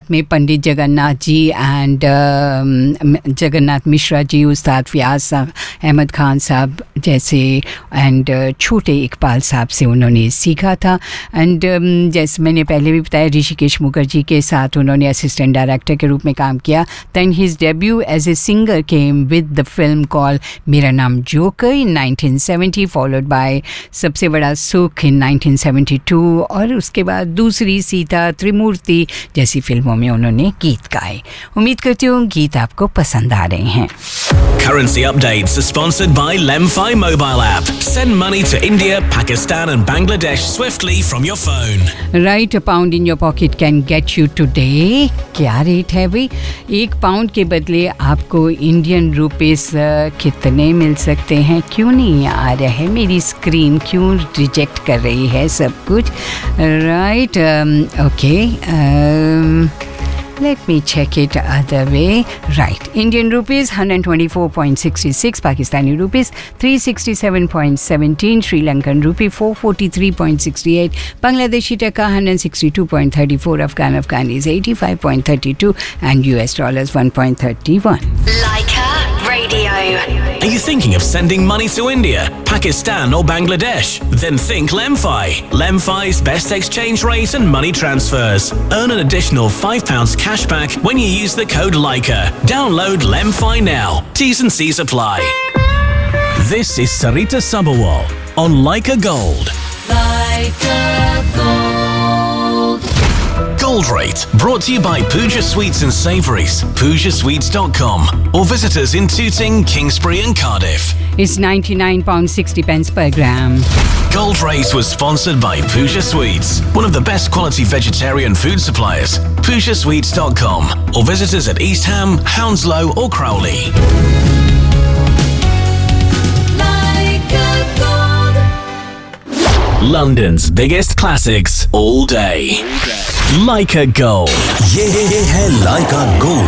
साथ में पंडित जगन्नाथ जी एंड जगन्नाथ मिश्रा जी, उस्ताद फयाज साहब, अहमद खान साहब जैसे एंड छोटे इकबाल साहब से उन्होंने सीखा था। एंड जैसे मैंने पहले भी बताया, ऋषिकेश मुखर्जी के साथ उन्होंने असिस्टेंट डायरेक्टर के रूप में काम किया। Then his debut as a singer came with the film call मेरा नाम जोकर इन 1970, फॉलोड बाय सबसे बड़ा सुख इन 1972, और उसके बाद दूसरी सीता, त्रिमूर्ति जैसी फिल्मों में उन्होंने गीत गाए। उम्मीद करती हूँ गीत आपको पसंद आ रहे हैं। Currency updates are sponsored by Lemfi mobile app. Send money to India, Pakistan and Bangladesh swiftly from your phone. Right, a pound in your pocket can get you today. क्या रेट है भाई? 1 पाउंड के बदले आपको Indian rupees कितने मिल सकते हैं? क्यों नहीं आ रहा है मेरी स्क्रीन, क्यों रिजेक्ट कर रही है सब कुछ? Right, okay, let me check it other way. Right, Indian rupees 124.66, Pakistani rupees 367.17, Sri Lankan rupee 443.68, Bangladeshi taka 162.34, Afghanis 85.32, and US dollars 1.31. Leica Radio. Are you thinking of sending money to India, Pakistan or Bangladesh? Then think Lemfi. Lemfi's best exchange rate and money transfers. Earn an additional £5 cashback when you use the code Leica. Download Lemfi now. T's and C's apply. This is Sarita Sabharwal on Leica Gold. Leica Gold. Gold Rate, brought to you by Pooja Sweets and Savouries, PoojaSweets.com, or visit us in Tooting, Kingsbury and Cardiff. It's £99.60 per gram. Gold Rate was sponsored by Pooja Sweets, one of the best quality vegetarian food suppliers. PoojaSweets.com, or visit us at East Ham, Hounslow or Crowley. London's biggest classics all day. Leica Gold. ये है Leica Gold.